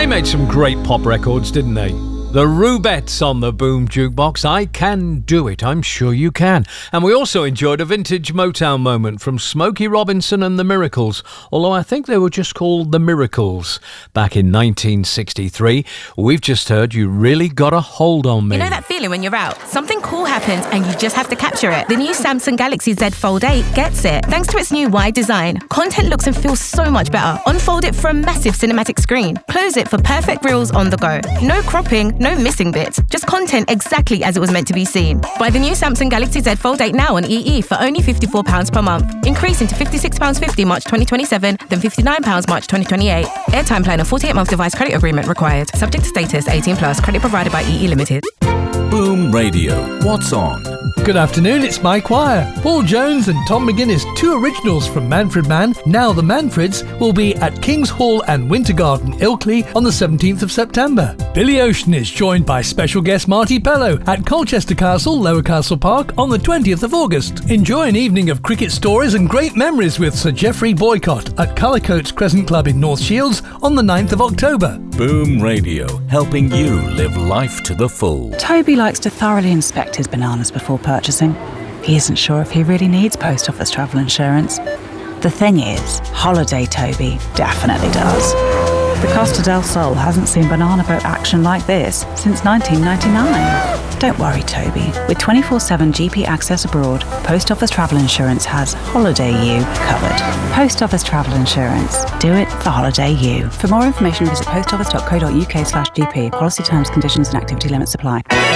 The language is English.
They made some great pop records, didn't they? The Rubettes on the Boom Jukebox. I Can Do It, I'm sure you can. And we also enjoyed a vintage Motown moment from Smokey Robinson and the Miracles, although I think they were just called the Miracles. Back in 1963, we've just heard You Really Got a Hold on Me. You know that feeling when you're out? Something cool happens and you just have to capture it. The new Samsung Galaxy Z Fold 8 gets it. Thanks to its new wide design, content looks and feels so much better. Unfold it for a massive cinematic screen. Close it for perfect reels on the go. No cropping, no missing bits, just content exactly as it was meant to be seen. Buy the new Samsung Galaxy Z Fold 8 now on EE for only £54 per month, increasing to £56.50 March 2027, then £59 March 2028. Airtime plan and 48-month device credit agreement required. Subject to status, 18+, credit provided by EE Limited. Boom Radio. What's on? Good afternoon, it's my choir. Paul Jones and Tom McGuinness, two originals from Manfred Mann, now the Manfreds, will be at King's Hall and Winter Garden, Ilkley on the 17th of September. Billy Ocean is joined by special guest Marty Pellow at Colchester Castle, Lower Castle Park on the 20th of August. Enjoy an evening of cricket stories and great memories with Sir Geoffrey Boycott at Cullercoats Crescent Club in North Shields on the 9th of October. Boom Radio, helping you live life to the full. Toby likes to thoroughly inspect his bananas before purchasing. He isn't sure if he really needs post office travel insurance. The thing is, Holiday Toby definitely does. The Costa del Sol hasn't seen banana boat action like this since 1999. Don't worry, Toby. With 24/7 GP access abroad, Post Office Travel Insurance has Holiday You covered. Post Office Travel Insurance. Do it for Holiday You. For more information, visit postoffice.co.uk/GP. Policy terms, conditions and activity limits apply.